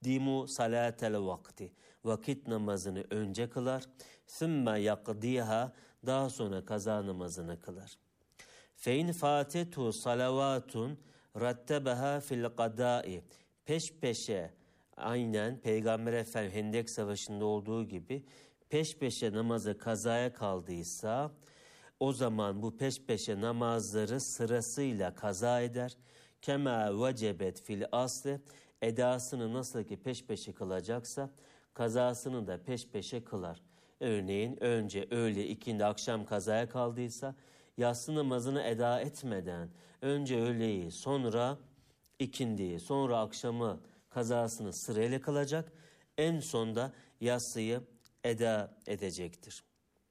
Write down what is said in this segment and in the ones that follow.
yuqaddimu salatel vakti. Vakit namazını önce kılar. Sümme yakdiha, daha sonra kaza namazını kılar. Fein fatetu salavatun rattebeha fil qadai. Peş peşe, aynen Peygamber Efendimiz Hendek Savaşı'nda olduğu gibi peş peşe namazı kazaya kaldıysa, o zaman bu peş peşe namazları sırasıyla kaza eder. Kema vecebet fil asli, edasını nasıl ki peş peşe kılacaksa kazasını da peş peşe kılar. Örneğin önce öğle, ikindi, akşam kazaya kaldıysa yatsı namazını eda etmeden önce öğleyi, sonra ikindiyi, sonra akşamı kazasını sırayla kılacak. En sonda yatsıyı eda edecektir.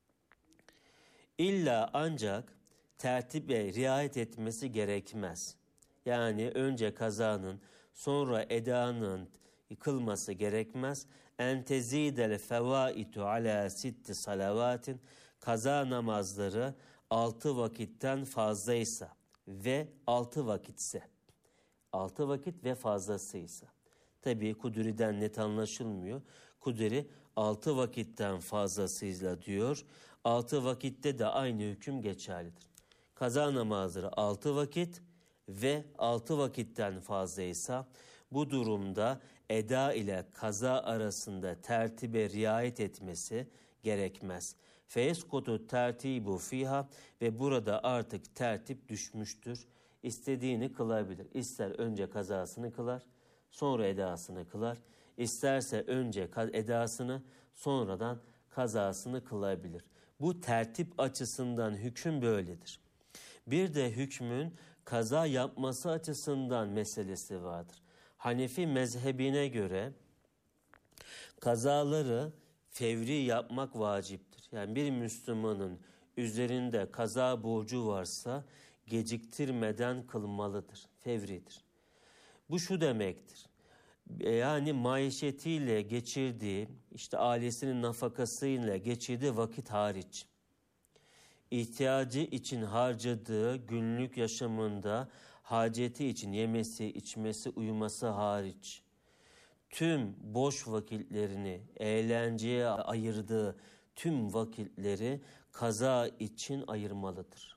İlla ancak tertibe riayet etmesi gerekmez. Yani önce kazanın, sonra edanın kılması gerekmez. En tezidel fevaitu ala sitti salavatin, kaza namazları 6 vakitten fazlaysa ve 6 vakitse, 6 vakit ve fazlasıysa. Tabii Kuduri'den net anlaşılmıyor. Kuduri 6 vakitten fazlasıyla diyor. 6 vakitte de aynı hüküm geçerlidir. Kaza namazları 6 vakit ve 6 vakitten fazlaysa bu durumda eda ile kaza arasında tertibe riayet etmesi gerekmez. Feyeskutu tertibu fiha, ve burada artık tertip düşmüştür. İstediğini kılabilir. İster önce kazasını kılar, sonra edasını kılar. İsterse önce edasını, sonradan kazasını kılabilir. Bu tertip açısından hüküm böyledir. Bir de hükmün kaza yapması açısından meselesi vardır. Hanefi mezhebine göre kazaları fevri yapmak vaciptir. Yani bir Müslümanın üzerinde kaza borcu varsa geciktirmeden kılmalıdır, fevridir. Bu şu demektir. Yani maişetiyle geçirdiği, işte ailesinin nafakasıyla geçirdiği vakit hariç, ihtiyacı için harcadığı günlük yaşamında haceti için yemesi, içmesi, uyuması hariç, tüm boş vakitlerini, eğlenceye ayırdığı tüm vakitleri kaza için ayırmalıdır.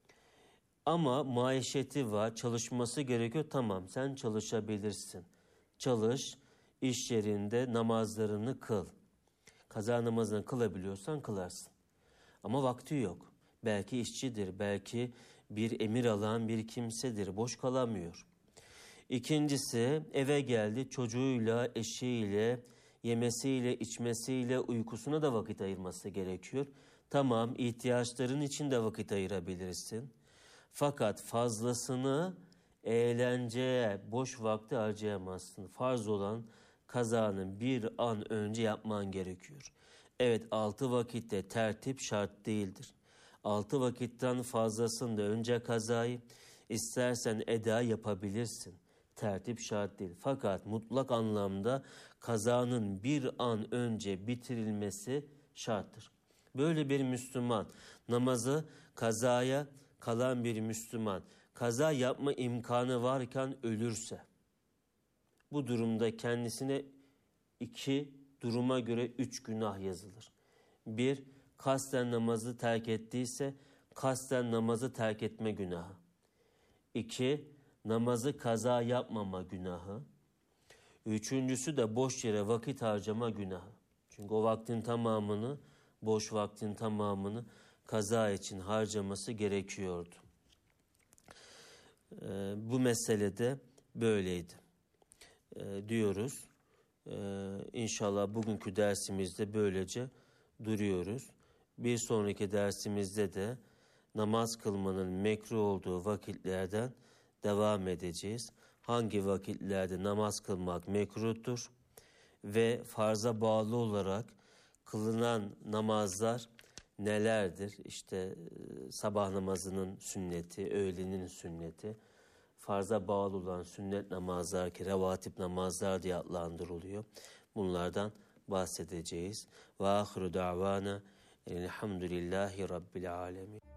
Ama maişeti var, çalışması gerekiyor. Tamam, sen çalışabilirsin. Çalış, iş yerinde namazlarını kıl. Kaza namazını kılabiliyorsan kılarsın. Ama vakti yok. Belki işçidir, belki bir emir alan bir kimsedir, boş kalamıyor. İkincisi, eve geldi, çocuğuyla, eşiyle, yemesiyle, içmesiyle, uykusuna da vakit ayırması gerekiyor. Tamam, ihtiyaçların için de vakit ayırabilirsin. Fakat fazlasını eğlenceye, boş vakti harcayamazsın. Farz olan kazanın bir an önce yapman gerekiyor. Evet, 6 vakitte tertip şart değildir. 6 vakitten fazlasında önce kazayı, istersen eda yapabilirsin. Tertip şart değil. Fakat mutlak anlamda kazanın bir an önce bitirilmesi şarttır. Böyle bir Müslüman, namazı kazaya kalan bir Müslüman, kaza yapma imkanı varken ölürse, bu durumda kendisine 2 duruma göre 3 günah yazılır. 1, kasten namazı terk ettiyse kasten namazı terk etme günahı. 2, namazı kaza yapmama günahı. Üçüncüsü de boş yere vakit harcama günahı. Çünkü o vaktin tamamını, boş vaktin tamamını kaza için harcaması gerekiyordu. Bu meselede böyleydi diyoruz. İnşallah bugünkü dersimizde böylece duruyoruz. Bir sonraki dersimizde de namaz kılmanın mekruh olduğu vakitlerden devam edeceğiz. Hangi vakitlerde namaz kılmak mekruhtur ve farza bağlı olarak kılınan namazlar nelerdir? İşte sabah namazının sünneti, öğlenin sünneti, farza bağlı olan sünnet namazlar ki revatip namazlar diye adlandırılıyor. Bunlardan bahsedeceğiz. Ve ahiru da'vana elhamdülillahi rabbil alemin.